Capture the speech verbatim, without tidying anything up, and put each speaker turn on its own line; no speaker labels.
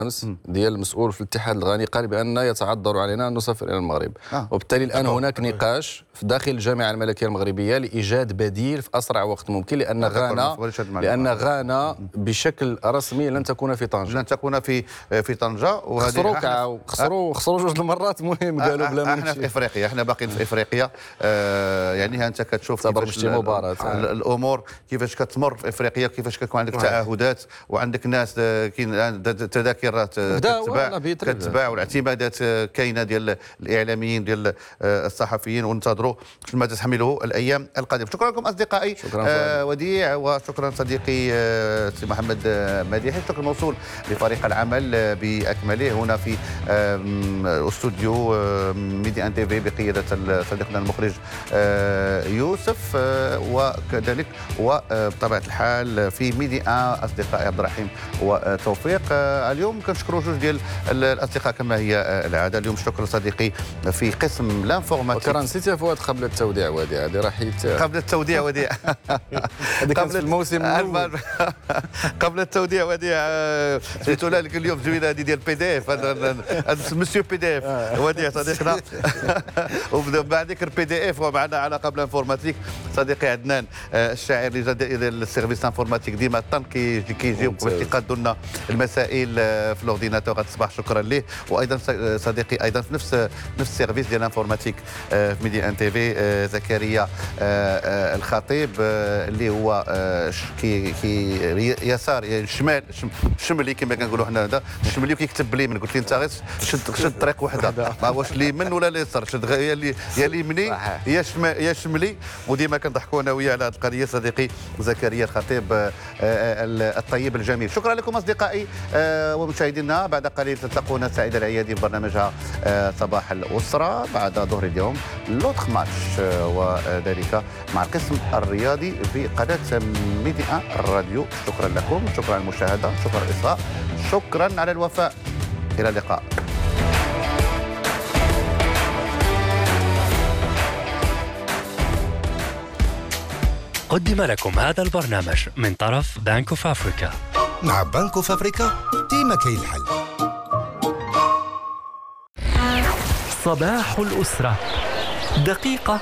امس ديال المسؤول في الاتحاد الغاني قال بان يتعذر علينا ان نسافر الى المغرب، آه. وبالتالي الان هناك نقاش في داخل الجامعه الملكيه المغربيه لايجاد بديل في اسرع وقت ممكن، لان غانا لان غانا بشكل رسمي لن تكون في طنجه
لن تكون في في طنجه.
وهذه خسروا خسروا جوج المرات مهم قالوا بلا ما
احنا في افريقيا، احنا باقيين في افريقيا. آه يعني انت كتشوف كيفاش الامور كيفاش كتمر في افريقيا، كيفاش كتكون عندك تعهدات وعندك ناس كاين تذاكرات كتباع كتباع والاعتمادات كاينه ديال الاعلاميين ديال الصحفيين، وننتظروا ماذا تحمله الايام القادمه. شكرا لكم اصدقائي.
شكرا
آه وديع، وشكرا صديقي آه سي محمد مديحي. الشكر موصول لفريق العمل باكمله هنا في آه استوديو آه ميدي ان تي في بقياده صديقنا المخرج آه يوسف، آه وكذلك وبطبيعه الحال في ميدي ان اصدقائي عبد الرحيم وتوفيق. آه اليوم كنشكروا جوج ديال الاصدقاء كما هي العاده. اليوم شكر صديقي في قسم لانفورماتيك.
وكرا نسيت يا فؤاد قبل التوديع وديع، هذه راه حيدتها
قبل التوديع وديع
قبل الموسم
قبل التوديع وديع سميتو لك اليوم زوينه هذه ديال بي دي اف، هذا مسيو بي دي اف وديع صديقنا. وبعد ذكر بي دي اف ومعنا علاقه بالانفورماتيك صديقي عدنان الشاعر ديال السيرفيس انفورماتيك ديما الطن كيجي باش يقادوا لنا المسائل في الاورديناتور. هذا الصباح شكرا ليه. وايضا صديقي ايضا في نفس نفس السيرفيس ديال الانفورماتيك في ميدي ان تي في زكريا الخطيب اللي هو كي كي يسار الشمال الشملي كما كنقولوا حنا، هذا الشملي وكيكتب باليمين. قلت لي انت شد شد طريق وحده، ما واش اليمين ولا اليسار، شد يا اللي يا اليمني يا شمال يا شملي. وديما كنضحكوا انا وياه على هذه القضيه صديقي زكريا الخطيب الطيب الجميل. شكرا لكم اصدقائي ومشاهدينا. بعد قليل تلتقونا سعيد العيادي في برنامجها صباح الاسره بعد ظهر اليوم لوتخ ماتش، وذلك مع القسم الرياضي في قناه ميدي ان الراديو. شكرا لكم، شكرا على المشاهده، شكرا على الاصغاء، شكرا على الوفاء. الى اللقاء.
قدم لكم هذا البرنامج من طرف بنك اوف افريكا.
مع بنك اوف افريكا ديما كاين الحل.
صباح الأسرة، دقيقة